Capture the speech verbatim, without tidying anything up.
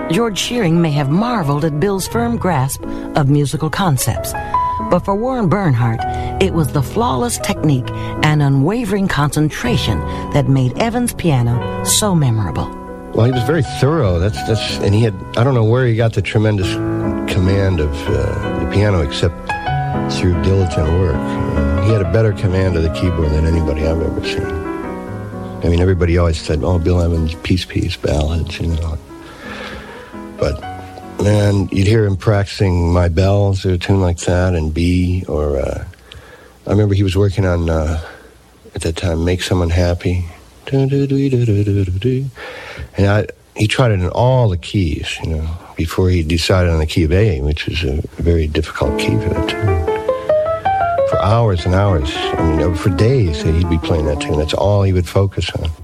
George Shearing may have marveled at Bill's firm grasp of musical concepts, but for Warren Bernhardt, it was the flawless technique and unwavering concentration that made Evans' piano so memorable. Well, he was very thorough. That's that's, and he had, I don't know where he got the tremendous command of uh, the piano except through diligent work. He had a better command of the keyboard than anybody I've ever seen. I mean, everybody always said, oh, Bill Evans, peace, peace, ballads, you know. But, man, you'd hear him practicing My Bells or a tune like that, and B, or uh, I remember he was working on, uh, at that time, Make Someone Happy. And I, he tried it in all the keys, you know, before he decided on the key of A, which was a very difficult key for that tune. For hours and hours, I mean, for days, he'd be playing that tune. That's all he would focus on.